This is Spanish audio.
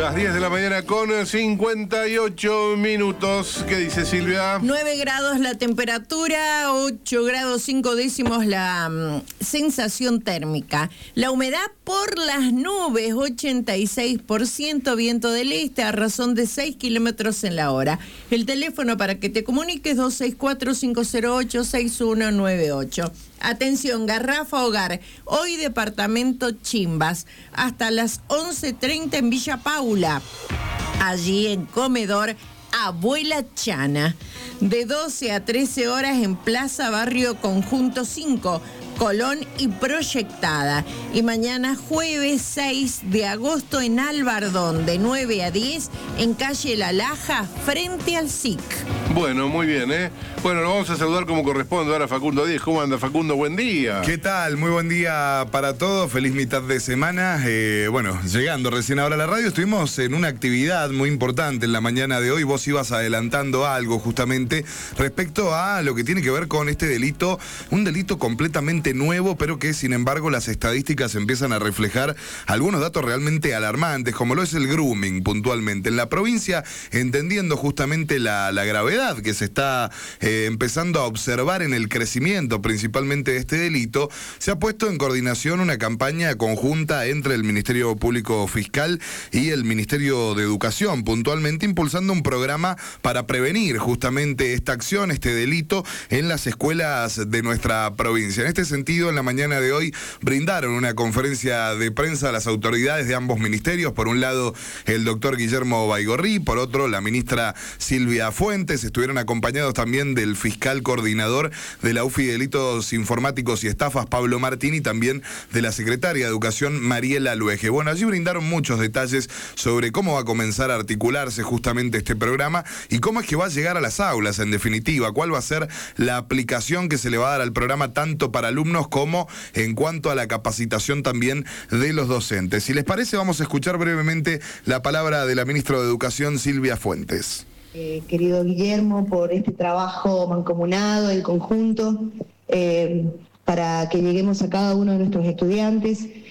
Las 10 de la mañana con 58 minutos. ¿Qué dice Silvia? 9 grados la temperatura, 8 grados 5 décimos la sensación térmica. La humedad por las nubes, 86%, viento del este a razón de 6 kilómetros en la hora. El teléfono para que te comuniques 264-508-6198. Atención, Garrafa Hogar, hoy departamento Chimbas, hasta las 11:30 en Villa Paula. Allí en Comedor Abuela Chana, de 12 a 13 horas en Plaza Barrio Conjunto 5, Colón y Proyectada. Y mañana jueves 6 de agosto en Albardón, de 9 a 10 en calle La Laja, frente al SIC. Bueno, muy bien, ¿eh? Bueno, lo vamos a saludar como corresponde ahora a Facundo Díez. ¿Cómo anda, Facundo? Buen día. ¿Qué tal? Muy buen día para todos. Feliz mitad de semana. Bueno, llegando recién ahora a la radio, estuvimos en una actividad muy importante en la mañana de hoy. Vos ibas adelantando algo justamente respecto a lo que tiene que ver con este delito, un delito completamente nuevo, pero que sin embargo las estadísticas empiezan a reflejar algunos datos realmente alarmantes, como lo es el grooming puntualmente. En la provincia, entendiendo justamente la gravedad que se está empezando a observar en el crecimiento principalmente de este delito, se ha puesto en coordinación una campaña conjunta entre el Ministerio Público Fiscal y el Ministerio de Educación, puntualmente impulsando un programa para prevenir justamente esta acción, este delito en las escuelas de nuestra provincia. En este sentido, en la mañana de hoy brindaron una conferencia de prensa a las autoridades de ambos ministerios, por un lado el doctor Guillermo Baigorri, por otro la ministra Silvia Fuentes. Estuvieron acompañados también del fiscal coordinador de la UFI de Delitos Informáticos y Estafas, Pablo Martín, y también de la secretaria de Educación, Mariela Luege. Bueno, allí brindaron muchos detalles sobre cómo va a comenzar a articularse justamente este programa y cómo es que va a llegar a las aulas, en definitiva, cuál va a ser la aplicación que se le va a dar al programa tanto para alumnos como en cuanto a la capacitación también de los docentes. Si les parece, vamos a escuchar brevemente la palabra de la ministra de Educación, Silvia Fuentes. Querido Guillermo, por este trabajo mancomunado, en conjunto, para que lleguemos a cada uno de nuestros estudiantes